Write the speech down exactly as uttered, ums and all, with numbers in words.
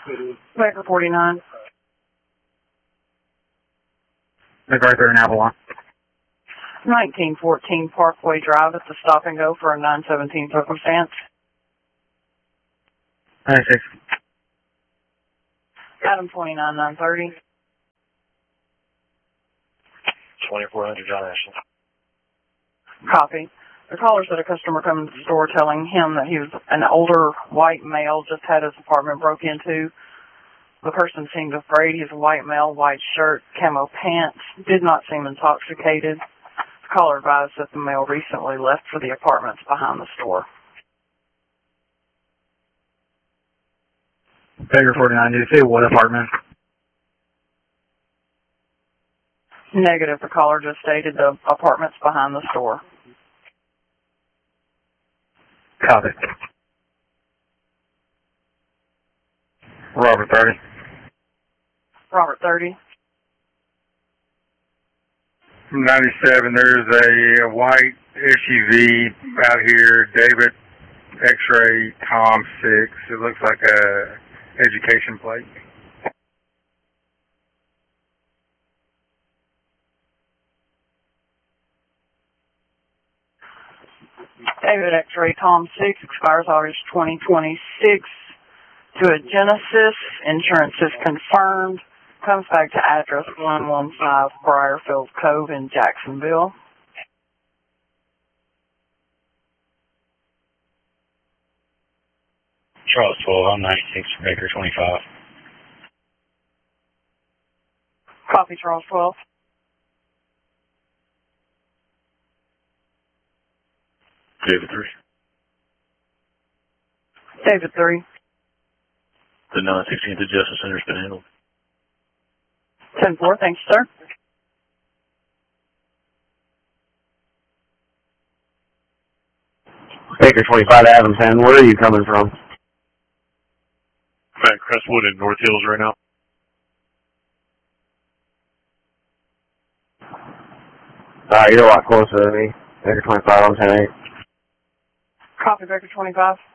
Baker forty-nine. Like right there in Avalon. nineteen fourteen Parkway Drive at the stop and go for a nine seventeen circumstance. ninety-six. Adam twenty-nine nine thirty. twenty-four hundred John Ashland. Copy. The caller said a customer come to the store telling him that he was an older white male, just had his apartment broke into. The person seemed afraid. He's a white male, white shirt, camo pants, did not seem intoxicated. The caller advised that the male recently left for the apartments behind the store. Baker forty-nine, did you say what apartment? Negative. The caller just stated the apartments behind the store. Copy. Robert thirty. Robert thirty. ninety-seven, there's a white S U V out here, David X-ray Tom six. It looks like a education plate. David X-ray Tom six expires August twenty twenty-six to a Genesis. Insurance is confirmed. Comes back to address one one five Briarfield Cove in Jacksonville. Charles twelve, I'm ninety-six for Baker twenty-five. Copy, Charles twelve. David three. David three. The nine sixteenth Justice Center's been handled. ten four, thanks, sir. Baker twenty-five to Adamstown, where are you coming from? I'm at Crestwood in North Hills right now. Uh, you're a lot closer than me. Baker twenty-five, I'm ten eight. Copy, Baker twenty-five.